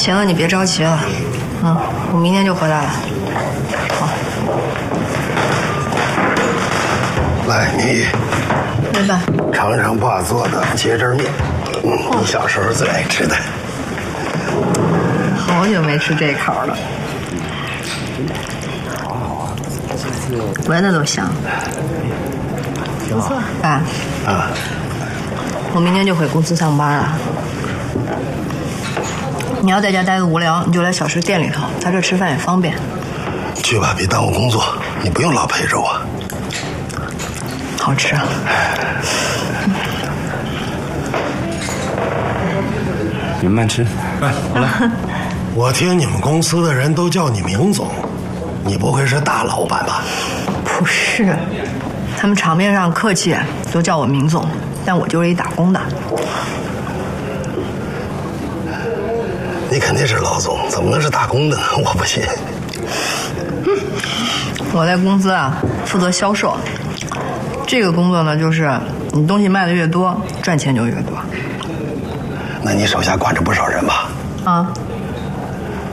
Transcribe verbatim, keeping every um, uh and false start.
行了，你别着急了，嗯，我明天就回来了。好。 来，明玉， 来吧， 尝尝爸做的茄汁面，嗯，你小时候最爱吃的。 好久没吃这口了，闻着都香。不错，爸。 啊。 我明天就回公司上班了。你要在家待着无聊，你就来小吃店里头，在这吃饭也方便。 去吧，别耽误工作。你不用老陪着我。 好吃啊！ 你们慢吃。哎，好了。 我听你们公司的人都叫你明总，你不会是大老板吧？ 不是，他们场面上客气都叫我明总，但我就是一打工的。 你肯定是老总，怎么能是打工的呢？我不信。 嗯，我在公司啊负责销售，这个工作呢就是你东西卖的越多，赚钱就越多。 那你手下管着不少人吧？ 啊，